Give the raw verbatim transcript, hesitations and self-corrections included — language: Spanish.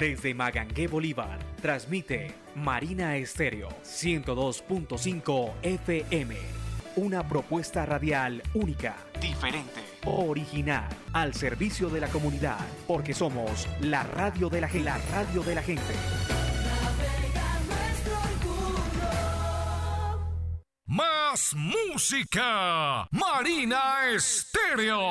Desde Magangué, Bolívar, transmite Marina Estéreo ciento dos punto cinco F M. Una propuesta radial única, diferente, original, al servicio de la comunidad, porque somos la radio de la gente. La radio de la gente. Más música, Marina Estéreo.